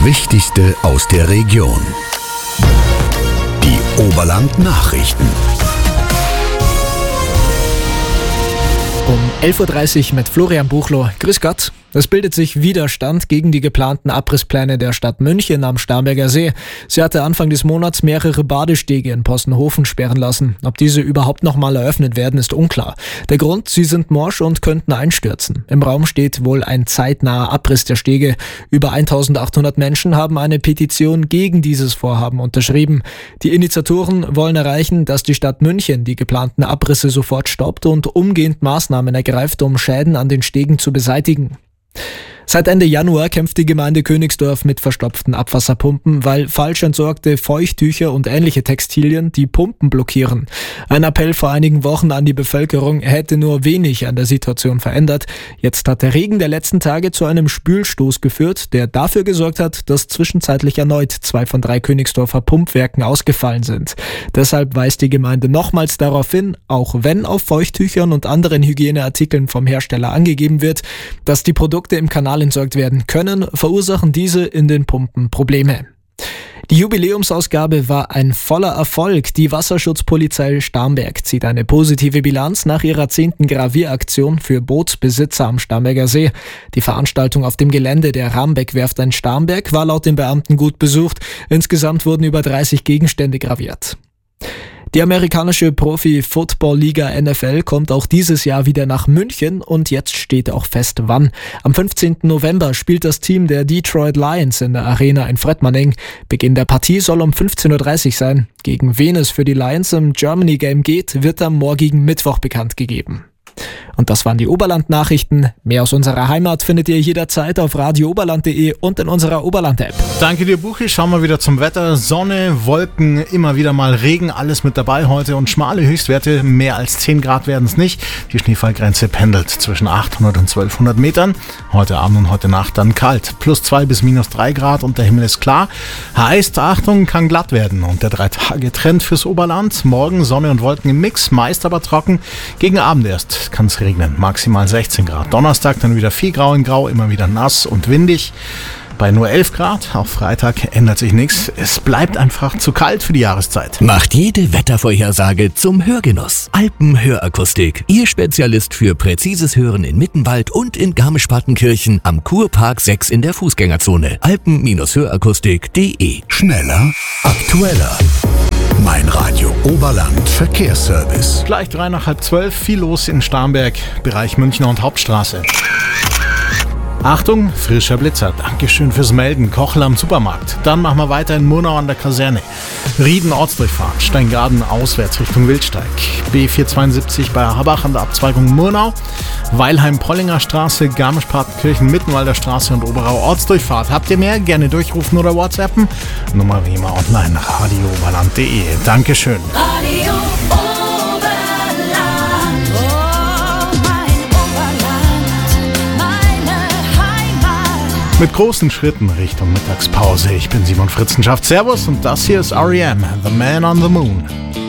Wichtigste aus der Region. Die Oberland-Nachrichten. Um 11.30 Uhr mit Florian Buchloh. Grüß Gott. Es bildet sich Widerstand gegen die geplanten Abrisspläne der Stadt München am Starnberger See. Sie hatte Anfang des Monats mehrere Badestege in Possenhofen sperren lassen. Ob diese überhaupt nochmal eröffnet werden, ist unklar. Der Grund, sie sind morsch und könnten einstürzen. Im Raum steht wohl ein zeitnaher Abriss der Stege. Über 1800 Menschen haben eine Petition gegen dieses Vorhaben unterschrieben. Die Initiatoren wollen erreichen, dass die Stadt München die geplanten Abrisse sofort stoppt und umgehend Maßnahmen ergreift, um Schäden an den Stegen zu beseitigen. Seit Ende Januar kämpft die Gemeinde Königsdorf mit verstopften Abwasserpumpen, weil falsch entsorgte Feuchttücher und ähnliche Textilien die Pumpen blockieren. Ein Appell vor einigen Wochen an die Bevölkerung hätte nur wenig an der Situation verändert. Jetzt hat der Regen der letzten Tage zu einem Spülstoß geführt, der dafür gesorgt hat, dass zwischenzeitlich erneut 2 von 3 Königsdorfer Pumpwerken ausgefallen sind. Deshalb weist die Gemeinde nochmals darauf hin, auch wenn auf Feuchttüchern und anderen Hygieneartikeln vom Hersteller angegeben wird, dass die Produkte im Kanal entsorgt werden können, verursachen diese in den Pumpen Probleme. Die Jubiläumsausgabe war ein voller Erfolg. Die Wasserschutzpolizei Starnberg zieht eine positive Bilanz nach ihrer 10. Gravieraktion für Bootsbesitzer am Starnberger See. Die Veranstaltung auf dem Gelände der Rambeck-Werft in Starnberg war laut den Beamten gut besucht. Insgesamt wurden über 30 Gegenstände graviert. Die amerikanische Profi-Football-Liga NFL kommt auch dieses Jahr wieder nach München und jetzt steht auch fest, wann. Am 15. November spielt das Team der Detroit Lions in der Arena in Fröttmanning. Beginn der Partie soll um 15.30 Uhr sein. Gegen wen es für die Lions im Germany Game geht, wird am morgigen Mittwoch bekannt gegeben. Und das waren die Oberland-Nachrichten. Mehr aus unserer Heimat findet ihr jederzeit auf radiooberland.de und in unserer Oberland-App. Danke dir, Buchi. Schauen wir wieder zum Wetter. Sonne, Wolken, immer wieder mal Regen, alles mit dabei heute und schmale Höchstwerte. Mehr als 10 Grad werden es nicht. Die Schneefallgrenze pendelt zwischen 800 und 1200 Metern. Heute Abend und heute Nacht dann kalt. +2 bis -3 Grad und der Himmel ist klar. Heißt, Achtung, kann glatt werden. Und der 3-Tage-Trend fürs Oberland. Morgen Sonne und Wolken im Mix, meist aber trocken. Gegen Abend erst kann es regnen, maximal 16 Grad. Donnerstag dann wieder viel Grau in Grau, immer wieder nass und windig. Bei nur 11 Grad, auch Freitag ändert sich nichts. Es bleibt einfach zu kalt für die Jahreszeit. Macht jede Wettervorhersage zum Hörgenuss. Alpenhörakustik, Ihr Spezialist für präzises Hören in Mittenwald und in Garmisch-Partenkirchen am Kurpark 6 in der Fußgängerzone. Alpen-Hörakustik.de. Schneller, aktueller. Mein Radio Oberland Verkehrsservice. Gleich 3 nach halb 12, viel los in Starnberg, Bereich Münchner und Hauptstraße. Achtung, frischer Blitzer. Dankeschön fürs Melden. Kochel am Supermarkt. Dann machen wir weiter in Murnau an der Kaserne. Rieden Ortsdurchfahrt. Steingaden auswärts Richtung Wildsteig. B472 bei Habach an der Abzweigung Murnau. Weilheim-Pollinger Straße, Garmisch-Partenkirchen, Mittenwalder Straße und Oberau Ortsdurchfahrt. Habt ihr mehr? Gerne durchrufen oder WhatsAppen. Nummer wie immer online nach radiooberland.de. Dankeschön. Radio Oberland. Oh, mein Oberland, meine Heimat. Mit großen Schritten Richtung Mittagspause. Ich bin Simon Fritzenschaft. Servus und das hier ist R.E.M., The Man on the Moon.